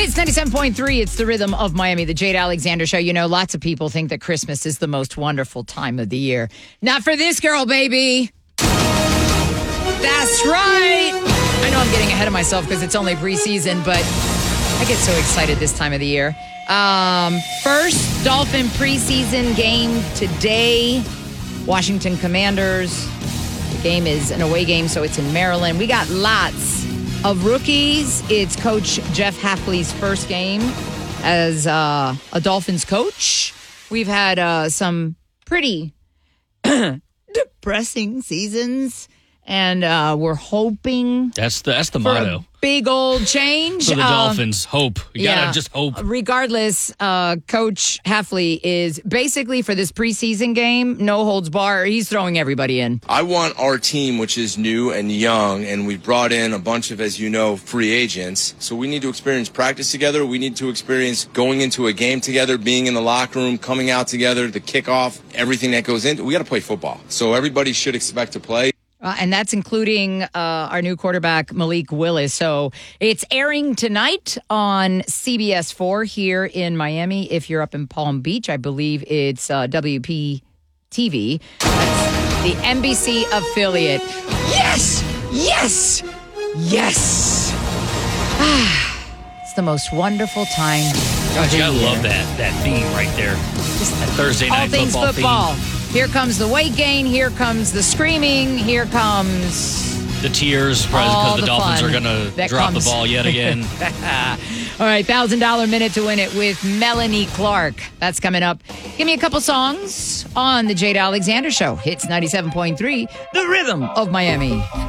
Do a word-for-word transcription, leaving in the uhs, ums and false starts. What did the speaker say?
It's ninety-seven point three. It's the rhythm of Miami, the Jade Alexander Show. You know, lots of people think that Christmas is the most wonderful time of the year. Not for this girl, baby. That's right. I know I'm getting ahead of myself because it's only preseason, but I get so excited this time of the year. Um, first Dolphin preseason game today. Washington Commanders. The game is an away game, so it's in Maryland. We got lots of rookies. It's Coach Jeff Hafley's first game as uh, a Dolphins coach. We've had uh, some pretty depressing seasons, and uh, we're hoping That's the that's the for motto. a big old change. For the Um, Dolphins, hope. You yeah. gotta just hope. Regardless, uh, Coach Hafley is basically for this preseason game, no holds bar. He's throwing everybody in. I want our team, which is new and young, and we brought in a bunch of, as you know, free agents. So we need to experience practice together. We need to experience going into a game together, being in the locker room, coming out together, the kickoff, everything that goes into. We got to play football. So everybody should expect to play. Uh, and that's including uh, our new quarterback, Malik Willis. So it's airing tonight on C B S four here in Miami. If you're up in Palm Beach, I believe it's uh, W P T V. That's the N B C affiliate. Yes! Yes! Yes! Ah, it's the most wonderful time. Gosh, of you the gotta year. love that that theme right there. Just that Thursday All night things football, football. theme. Here comes the weight gain. Here comes the screaming. Here comes The tears all because the, the Dolphins fun are gonna that drop comes. the ball yet again. All right, one thousand dollars minute to win it with Melanie Clark. That's coming up. Give me a couple songs on the Jade Alexander Show. Hits ninety-seven point three, the rhythm of Miami.